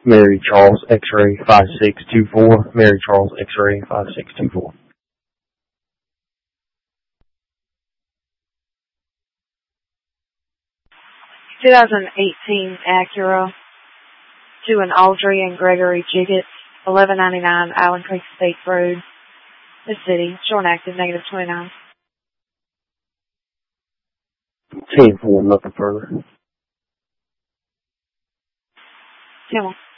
Mary Charles X-ray 5624. Mary Charles X-ray 5624. (2018) Acura to an Audrey and Gregory Jiggett, 1199 Island Creek State Road, the city. Showing active, -29. 10-4, nothing further. 10-1.